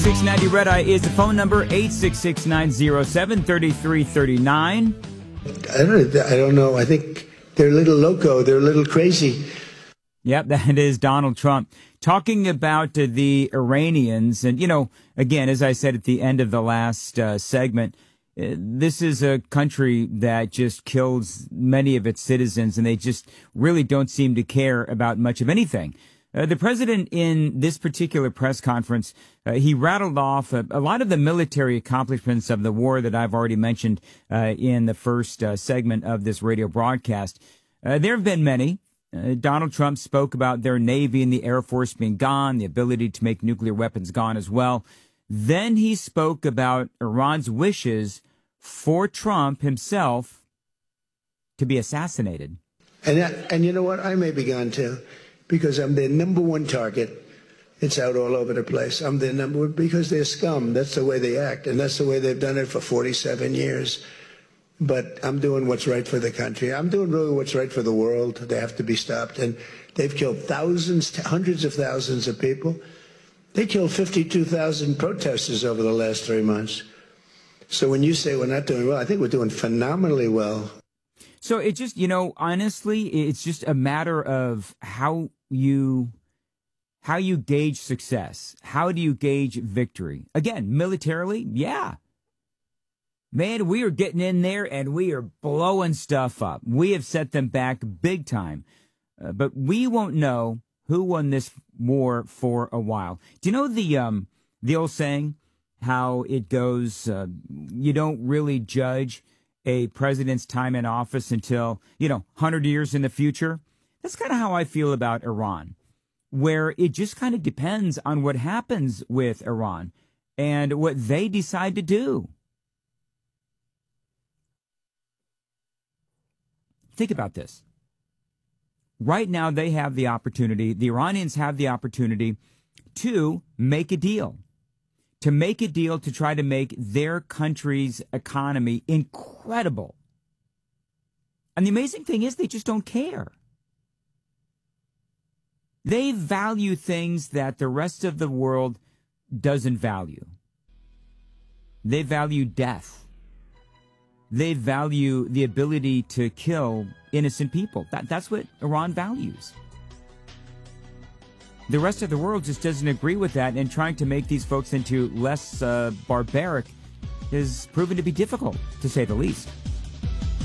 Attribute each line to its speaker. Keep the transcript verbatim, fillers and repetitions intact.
Speaker 1: six ninety Red Eye is the phone number, eight six six, nine zero seven, three three three nine.
Speaker 2: I don't, I don't know. I think they're a little loco. They're a little crazy.
Speaker 1: Yep, that is Donald Trump talking about uh, the Iranians. And, you know, again, as I said at the end of the last uh, segment, uh, this is a country that just kills many of its citizens, and they just really don't seem to care about much of anything. Uh, the president in this particular press conference, uh, he rattled off a, a lot of the military accomplishments of the war that I've already mentioned uh, in the first uh, segment of this radio broadcast. Uh, there have been many. Uh, Donald Trump spoke about their Navy and the Air Force being gone, the ability to make nuclear weapons gone as well. Then he spoke about Iran's wishes for Trump himself to be assassinated.
Speaker 2: And, and you know what? I may be gone too, because I'm their number one target. It's out all over the place. I'm their number one because they're scum. That's the way they act, and that's the way they've done it for forty-seven years. But I'm doing what's right for the country. I'm doing really what's right for the world. They have to be stopped. And they've killed thousands, hundreds of thousands of people. They killed fifty-two thousand protesters over the last three months. So when you say we're not doing well, I think we're doing phenomenally well.
Speaker 1: So it just, you know, honestly, it's just a matter of how you how you gauge success. How do you gauge victory? Again, militarily, yeah. Man, we are getting in there and we are blowing stuff up. We have set them back big time. Uh, but we won't know who won this war for a while. Do you know the um the old saying, how it goes, uh, you don't really judge a president's time in office until, you know, one hundred years in the future? That's kind of how I feel about Iran, where it just kind of depends on what happens with Iran and what they decide to do. Think about this. Right now, they have the opportunity, the Iranians have the opportunity to make a deal, to make a deal to try to make their country's economy incredible. And the amazing thing is they just don't care. They value things that the rest of the world doesn't value. They value death. They value the ability to kill innocent people. That, that's what Iran values. The rest of the world just doesn't agree with that, and trying to make these folks into less uh, barbaric is proven to be difficult, to say the least.